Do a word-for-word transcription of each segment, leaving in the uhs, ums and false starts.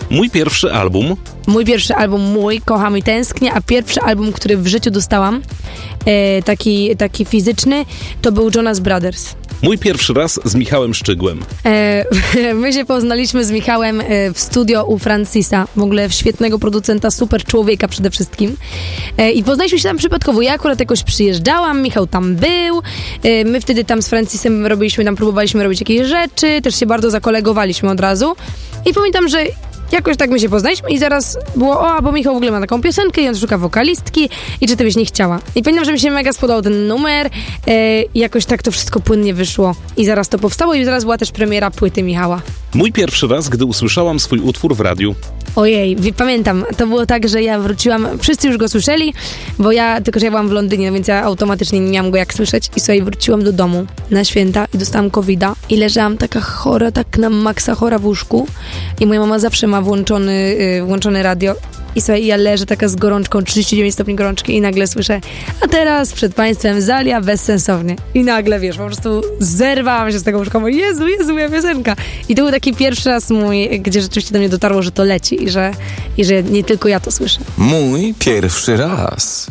Mój pierwszy album. Mój pierwszy album mój, Kocham i tęsknię, a pierwszy album, który w życiu dostałam, e, taki, taki fizyczny, to był Jonas Brothers. Mój pierwszy raz z Michałem Szczygłem. E, my się poznaliśmy z Michałem e, w studio u Francisa, w ogóle świetnego producenta, super człowieka przede wszystkim. E, I poznaliśmy się tam przypadkowo. Ja akurat jakoś przyjeżdżałam, Michał tam był. E, my wtedy tam z Francisem robiliśmy, tam próbowaliśmy robić jakieś rzeczy, też się bardzo zakolegowaliśmy od razu. I pamiętam, że jakoś tak my się poznaliśmy i zaraz było, o, bo Michał w ogóle ma taką piosenkę i on szuka wokalistki i czy ty byś nie chciała. I pamiętam, że mi się mega spodobał ten numer e, i jakoś tak to wszystko płynnie wyszło. I zaraz to powstało i zaraz była też premiera płyty Michała. Mój pierwszy raz, gdy usłyszałam swój utwór w radiu. Ojej, pamiętam, to było tak, że ja wróciłam, wszyscy już go słyszeli, bo ja, tylko że ja byłam w Londynie, no więc ja automatycznie nie miałam go jak słyszeć i sobie wróciłam do domu na święta i dostałam kowida i leżałam taka chora, tak na maksa chora w łóżku i moja mama zawsze ma włączony, yy, włączone radio i sobie ja leżę taka z gorączką, trzydzieści dziewięć stopni gorączki i nagle słyszę, a teraz przed państwem Zalia bezsensownie. I nagle, wiesz, po prostu zerwałam się z tego łóżka, mówię, Jezu, Jezu, moja piosenka. I to był taki pierwszy raz mój, gdzie rzeczywiście do mnie dotarło, że to leci i że, i że nie tylko ja to słyszę. Mój pierwszy raz.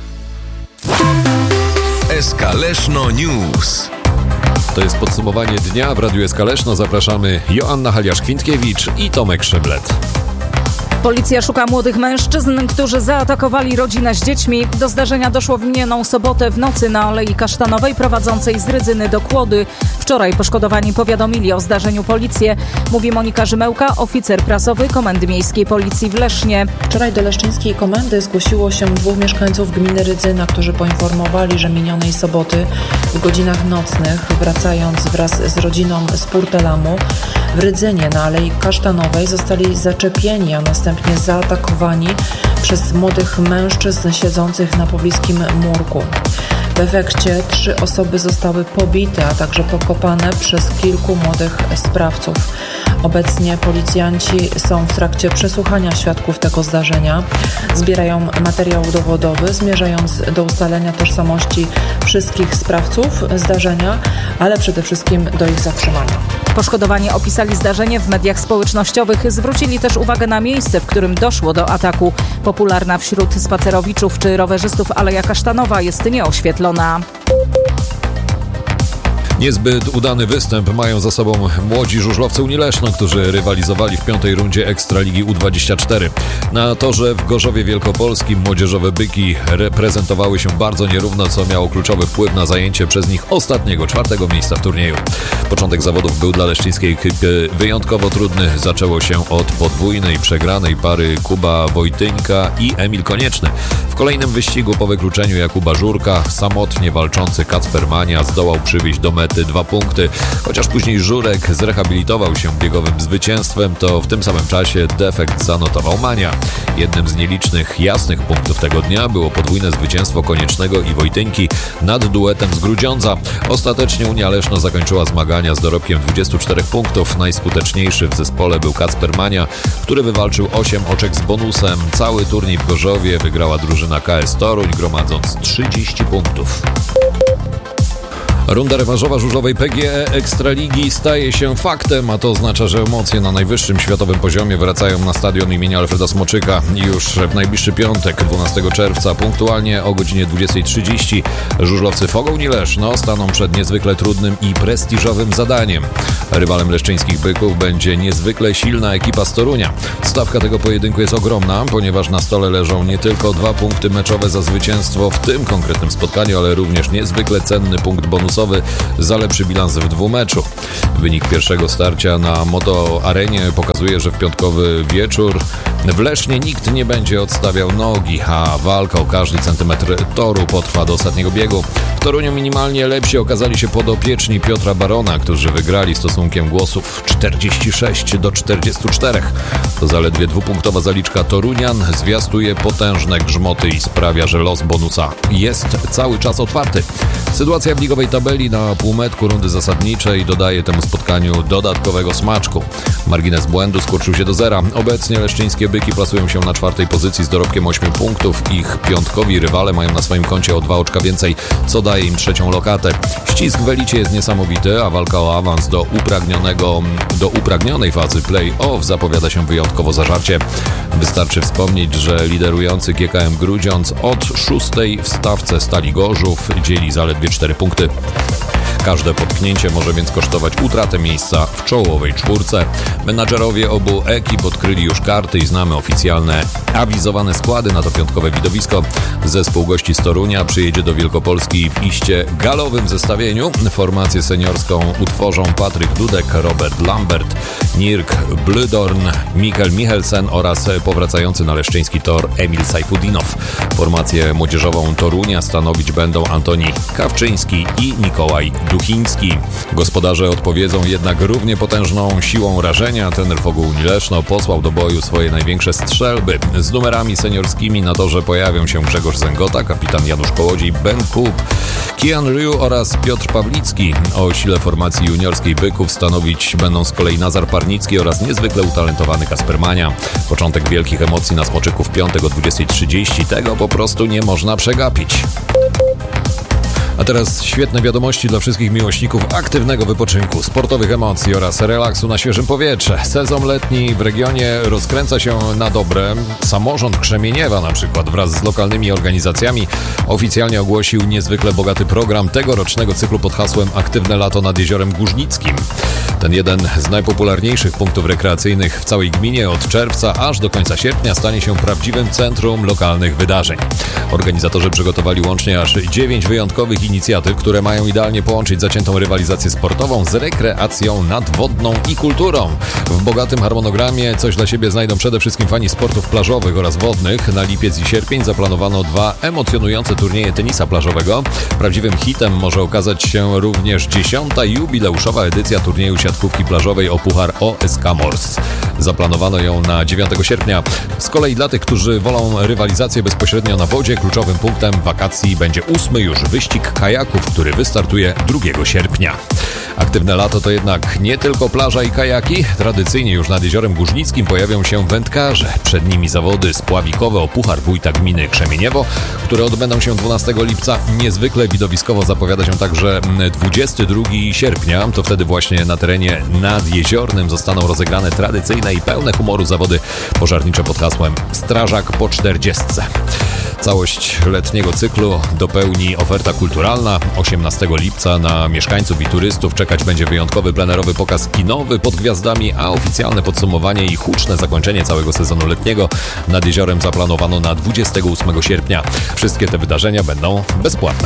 S K Leszno News. To jest podsumowanie dnia w Radiu S K Leszno. Zapraszamy Joanna Haliarz-Kwintkiewicz i Tomek Szyblet. Policja szuka młodych mężczyzn, którzy zaatakowali rodzinę z dziećmi. Do zdarzenia doszło w minioną sobotę w nocy na Alei Kasztanowej prowadzącej z Rydzyny do Kłody. Wczoraj poszkodowani powiadomili o zdarzeniu policję. Mówi Monika Rzymełka, oficer prasowy Komendy Miejskiej Policji w Lesznie. Wczoraj do leszczyńskiej komendy zgłosiło się dwóch mieszkańców gminy Rydzyna, którzy poinformowali, że minionej soboty w godzinach nocnych, wracając wraz z rodziną z Purtelamu, w Rydzynie na Alei Kasztanowej zostali zaczepieni, a następnie zaatakowani przez młodych mężczyzn siedzących na pobliskim murku. W efekcie trzy osoby zostały pobite, a także pokopane przez kilku młodych sprawców. Obecnie policjanci są w trakcie przesłuchania świadków tego zdarzenia. Zbierają materiał dowodowy, zmierzając do ustalenia tożsamości wszystkich sprawców zdarzenia, ale przede wszystkim do ich zatrzymania. Poszkodowani opisali zdarzenie w mediach społecznościowych. Zwrócili też uwagę na miejsce, w którym doszło do ataku. Popularna wśród spacerowiczów czy rowerzystów Aleja Kasztanowa jest nieoświetlona. Niezbyt udany występ mają za sobą młodzi żużlowcy Unii Leszno, którzy rywalizowali w piątej rundzie Ekstraligi U dwadzieścia cztery. Na torze w Gorzowie Wielkopolskim młodzieżowe byki reprezentowały się bardzo nierówno, co miało kluczowy wpływ na zajęcie przez nich ostatniego, czwartego miejsca w turnieju. Początek zawodów był dla leszczyńskiej ekipy wyjątkowo trudny. Zaczęło się od podwójnej przegranej pary Kuba Wojtyńka i Emil Konieczny. W kolejnym wyścigu po wykluczeniu Jakuba Żurka samotnie walczący Kacper Mania zdołał przywieźć do mety dwa punkty. Chociaż później Żurek zrehabilitował się biegowym zwycięstwem, to w tym samym czasie defekt zanotował Mania. Jednym z nielicznych jasnych punktów tego dnia było podwójne zwycięstwo Koniecznego i Wojtynki nad duetem z Grudziądza. Ostatecznie Unia Leszno zakończyła zmagania z dorobkiem dwudziestu czterech punktów. Najskuteczniejszy w zespole był Kacper Mania, który wywalczył osiem oczek z bonusem. Cały turniej w Gorzowie wygrała drużyna K S Toruń, gromadząc trzydzieści punktów. Runda rewanżowa żużlowej P G E Ekstraligi staje się faktem, a to oznacza, że emocje na najwyższym światowym poziomie wracają na stadion imienia Alfreda Smoczyka. Już w najbliższy piątek, dwunastego czerwca, punktualnie o godzinie dwudziestej trzydzieści żużlowcy F O G Unii Leszno staną przed niezwykle trudnym i prestiżowym zadaniem. Rywalem leszczyńskich byków będzie niezwykle silna ekipa z Torunia. Stawka tego pojedynku jest ogromna, ponieważ na stole leżą nie tylko dwa punkty meczowe za zwycięstwo w tym konkretnym spotkaniu, ale również niezwykle cenny punkt bonusowy za lepszy bilans w dwumeczu. Wynik pierwszego starcia na Moto Arenie pokazuje, że w piątkowy wieczór w Lesznie nikt nie będzie odstawiał nogi, a walka o każdy centymetr toru potrwa do ostatniego biegu. W Toruniu minimalnie lepsi okazali się podopieczni Piotra Barona, którzy wygrali stosunkiem głosów czterdzieści sześć do czterdziestu czterech. To zaledwie dwupunktowa zaliczka Torunian zwiastuje potężne grzmoty i sprawia, że los bonusa jest cały czas otwarty. Sytuacja w ligowej tabeli na półmetku rundy zasadniczej dodaje temu spotkaniu dodatkowego smaczku. Margines błędu skurczył się do zera. Obecnie leszczyńskie byki plasują się na czwartej pozycji z dorobkiem ośmiu punktów. Ich piątkowi rywale mają na swoim koncie o dwa oczka więcej, co daje im trzecią lokatę. Ścisk w elicie jest niesamowity, a walka o awans do upragnionego, do upragnionej fazy play-off zapowiada się wyjątkowo zażarcie. Wystarczy wspomnieć, że liderujący G K M Grudziądz od szóstej w stawce Stali Gorzów dzieli zaledwie cztery punkty. Każde potknięcie może więc kosztować utratę miejsca w czołowej czwórce. Menadżerowie obu ekip odkryli już karty i znamy oficjalne, awizowane składy na to piątkowe widowisko. Zespół gości z Torunia przyjedzie do Wielkopolski w iście galowym zestawieniu. Formację seniorską utworzą Patryk Dudek, Robert Lambert, Nirk Blydorn, Mikael Michelsen oraz powracający na leszczyński tor Emil Sajfudinow. Formację młodzieżową Torunia stanowić będą Antoni Kawczyński i Mikołaj Duchiński. Gospodarze odpowiedzą jednak równie potężną siłą rażenia. Trener Fogół Unii Leszno posłał do boju swoje największe strzelby. Z numerami seniorskimi na torze pojawią się Grzegorz Zęgota, kapitan Janusz Kołodziej, Ben Kup, Kian Ryu oraz Piotr Pawlicki. O sile formacji juniorskiej byków stanowić będą z kolei Nazar Parnicki oraz niezwykle utalentowany Kasper Mania. Początek wielkich emocji na Smoczyku w piątek o dwudziestej trzydzieści. Tego po prostu nie można przegapić. A teraz świetne wiadomości dla wszystkich miłośników aktywnego wypoczynku, sportowych emocji oraz relaksu na świeżym powietrze. Sezon letni w regionie rozkręca się na dobre. Samorząd Krzemieniewa na przykład wraz z lokalnymi organizacjami oficjalnie ogłosił niezwykle bogaty program tegorocznego cyklu pod hasłem Aktywne lato nad Jeziorem Górznickim. Ten jeden z najpopularniejszych punktów rekreacyjnych w całej gminie od czerwca aż do końca sierpnia stanie się prawdziwym centrum lokalnych wydarzeń. Organizatorzy przygotowali łącznie aż dziewięć wyjątkowych inicjatyw, które mają idealnie połączyć zaciętą rywalizację sportową z rekreacją nadwodną i kulturą. W bogatym harmonogramie coś dla siebie znajdą przede wszystkim fani sportów plażowych oraz wodnych. Na lipiec i sierpień zaplanowano dwa emocjonujące turnieje tenisa plażowego. Prawdziwym hitem może okazać się również dziesiąta jubileuszowa edycja turnieju siatkówki plażowej o puchar O S K Mors. Zaplanowano ją na dziewiątego sierpnia. Z kolei dla tych, którzy wolą rywalizację bezpośrednio na wodzie, kluczowym punktem wakacji będzie ósmy już wyścig kajaków, który wystartuje drugiego sierpnia. Aktywne lato to jednak nie tylko plaża i kajaki. Tradycyjnie już nad Jeziorem Górznickim pojawią się wędkarze. Przed nimi zawody spławikowe o puchar wójta gminy Krzemieniewo, które odbędą się dwunastego lipca. Niezwykle widowiskowo zapowiada się także dwudziestego drugiego sierpnia. To wtedy właśnie na terenie nadjeziornym zostaną rozegrane tradycyjne i pełne humoru zawody pożarnicze pod hasłem Strażak po czterdziestce. Całość letniego cyklu dopełni oferta kulturalna. osiemnastego lipca na mieszkańców i turystów czekać będzie wyjątkowy plenerowy pokaz kinowy pod gwiazdami, a oficjalne podsumowanie i huczne zakończenie całego sezonu letniego nad jeziorem zaplanowano na dwudziestego ósmego sierpnia. Wszystkie te wydarzenia będą bezpłatne.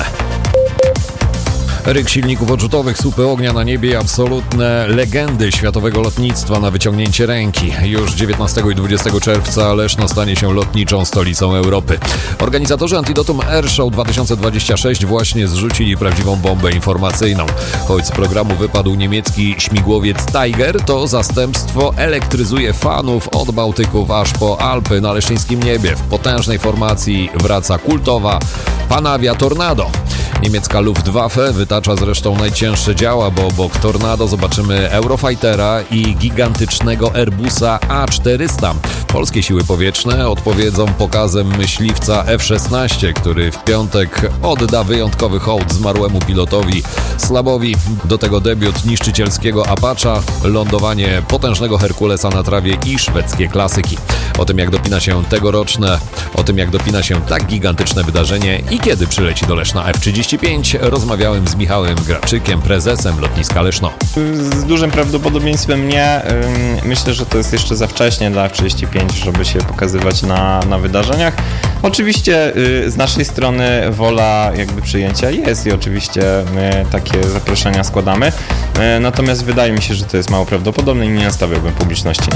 Ryk silników odrzutowych, słupy ognia na niebie i absolutne legendy światowego lotnictwa na wyciągnięcie ręki. Już dziewiętnastego i dwudziestego czerwca Leszno stanie się lotniczą stolicą Europy. Organizatorzy Antidotum Airshow dwa tysiące dwudziesty szósty właśnie zrzucili prawdziwą bombę informacyjną. Choć z programu wypadł niemiecki śmigłowiec Tiger, to zastępstwo elektryzuje fanów od Bałtyków aż po Alpy na leszczyńskim niebie. W potężnej formacji wraca kultowa Panavia Tornado. Niemiecka Luftwaffe wytacza zresztą najcięższe działa, bo obok Tornado zobaczymy Eurofightera i gigantycznego Airbusa A czterysta. Polskie siły powietrzne odpowiedzą pokazem myśliwca F szesnaście, który w piątek odda wyjątkowy hołd zmarłemu pilotowi Slabowi. Do tego debiut niszczycielskiego Apacha, lądowanie potężnego Herkulesa na trawie i szwedzkie klasyki. O tym, jak dopina się tegoroczne, o tym, jak dopina się tak gigantyczne wydarzenie i kiedy przyleci do Leszna F trzydzieści pięć, rozmawiałem z Michałem Graczykiem, prezesem lotniska Leszno. Z dużym prawdopodobieństwem nie. Myślę, że to jest jeszcze za wcześnie dla F trzydzieści pięć, żeby się pokazywać na, na wydarzeniach. Oczywiście z naszej strony wola jakby przyjęcia jest i oczywiście my takie zaproszenia składamy. Natomiast wydaje mi się, że to jest mało prawdopodobne i nie nastawiałbym publiczności na to.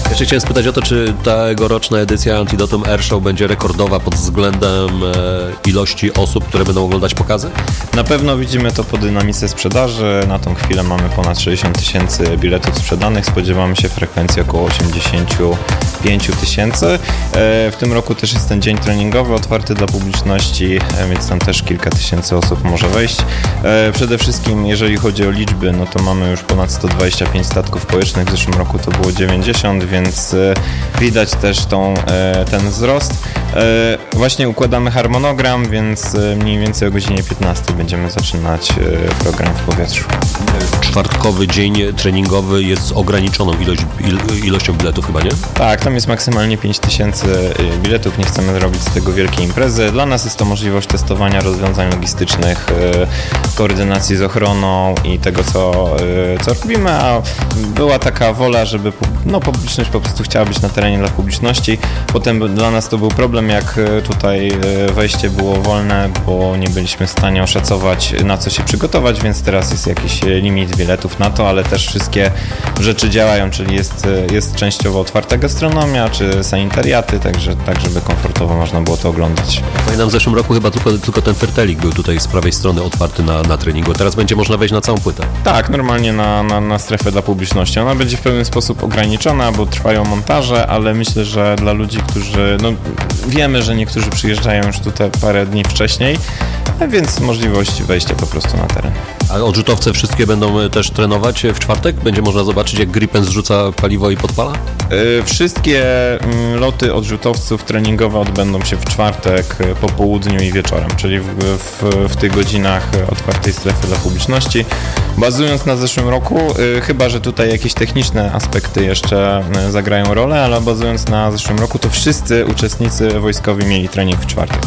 Jeszcze chciałem spytać o to, czy tegoroczna edycja Antidotum Airshow będzie rekordowa pod względem e, ilości osób, które będą oglądać pokazy? Na pewno widzimy to po dynamice sprzedaży. Na tą chwilę mamy ponad sześćdziesiąt tysięcy biletów sprzedanych. Spodziewamy się frekwencji około osiemdziesiąt pięć tysięcy. W tym roku też jest ten dzień treningowy otwarty dla publiczności, więc tam też kilka tysięcy osób może wejść. Przede wszystkim jeżeli chodzi o liczby, no to mamy już ponad sto dwadzieścia pięć statków powietrznych. W zeszłym roku to było dziewięćdziesiąt, więc widać też tą, ten wzrost. Właśnie układamy harmonogram, więc mniej więcej o godzinie piętnastej będziemy zaczynać program w powietrzu. Czwartkowy dzień treningowy jest z ograniczoną ilość, il, ilością biletów chyba, nie? Tak, tam jest maksymalnie pięć tysięcy biletów, nie chcemy robić z tego wielkiej imprezy. Dla nas jest to możliwość testowania rozwiązań logistycznych, koordynacji z ochroną i tego, co, co robimy, a była taka wola, żeby no, publiczność po prostu chciała być na terenie dla publiczności. Potem dla nas to był problem, jak tutaj wejście było wolne, bo nie byliśmy w stanie oszacować, na co się przygotować, więc teraz jest jakiś limit biletów na to, ale też wszystkie rzeczy działają, czyli jest, jest częściowo otwarta gastronomia, czy sanitariaty, także tak, żeby komfortowo można było to oglądać. Pamiętam, w zeszłym roku chyba tylko, tylko ten fertelik był tutaj z prawej strony otwarty na, na treningu. Teraz będzie można wejść na całą płytę. Tak, normalnie na, na, na strefę dla publiczności. Ona będzie w pewien sposób ograniczona, bo trwają montaże, ale myślę, że dla ludzi, którzy, no wiemy, że niektórzy przyjeżdżają już tutaj parę dni wcześniej, więc możliwość wejścia po prostu na teren. A odrzutowce wszystkie będą też trenować w czwartek? Będzie można zobaczyć, jak Gripen zrzuca paliwo i podpala? Yy, wszystkie loty odrzutowców treningowe odbędą się w czwartek po południu i wieczorem, czyli w, w, w tych godzinach otwartej strefy dla publiczności. Bazując na zeszłym roku, yy, chyba że tutaj jakieś techniczne aspekty jeszcze zagrają rolę, ale bazując na zeszłym roku, to wszyscy uczestnicy wojskowi mieli trening w czwartek.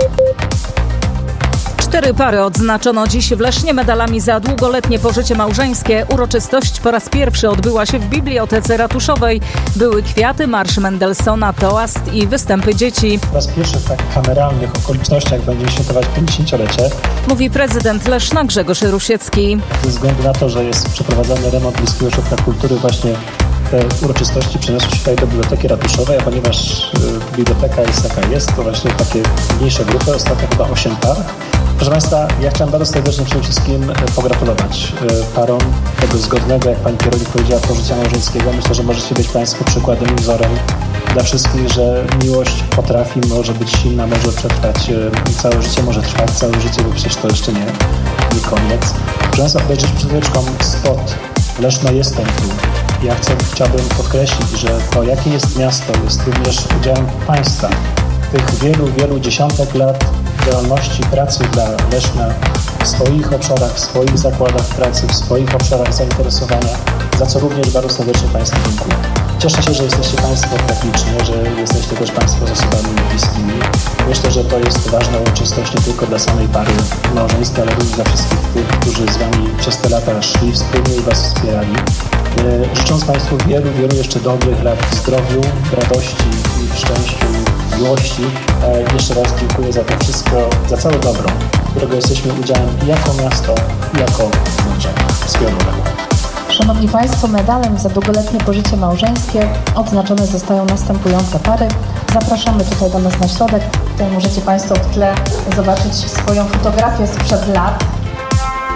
Cztery pary odznaczono dziś w Lesznie medalami za długoletnie pożycie małżeńskie. Uroczystość po raz pierwszy odbyła się w Bibliotece Ratuszowej. Były kwiaty, marsz Mendelssohna, toast i występy dzieci. Po raz pierwszy w tak kameralnych okolicznościach będziemy świętować pięćdziesięciolecie. Mówi prezydent Leszna Grzegorz Rusiecki. Ze względu na to, że jest przeprowadzany remont Bliskiego Ośrodka Kultury, właśnie te uroczystości przeniosły się tutaj do Biblioteki Ratuszowej, a ponieważ y, biblioteka jest jaka jest, to właśnie takie mniejsze grupy, ostatnio chyba osiem par. Proszę Państwa, ja chciałem bardzo serdecznie przede wszystkim pogratulować parom tego zgodnego, jak Pani kierownik powiedziała, pożycia małżeńskiego. Myślę, że możecie być Państwo przykładem i wzorem dla wszystkich, że miłość potrafi, może być silna, może przetrwać całe życie, może trwać całe życie, bo przecież to jeszcze nie, nie koniec. Proszę Państwa, obejrzeć przed chwileczką spot Leszno jestem tu. Ja chcę, chciałbym podkreślić, że to, jakie jest miasto, jest również udziałem Państwa. Tych wielu, wielu dziesiątek lat działalności, pracy dla Leszna w swoich obszarach, w swoich zakładach pracy, w swoich obszarach zainteresowania, za co również bardzo serdecznie Państwu dziękuję. Cieszę się, że jesteście Państwo prakliczni, że jesteście też Państwo z osobami bliskimi. Myślę, że to jest ważna uroczystość nie tylko dla samej pary małżeńskiej, ale również dla wszystkich tych, którzy z Wami przez te lata szli wspólnie i Was wspierali. Życząc Państwu wielu, wielu jeszcze dobrych lat w zdrowiu, w radości i w szczęściu, miłości. Jeszcze raz dziękuję za to wszystko, za całe dobro, którego jesteśmy udziałem i jako miasto, i jako ludzie. Wszystkiego dobrego. Szanowni Państwo, medalem za długoletnie pożycie małżeńskie odznaczone zostają następujące pary. Zapraszamy tutaj do nas na środek. Tutaj możecie Państwo w tle zobaczyć swoją fotografię sprzed lat.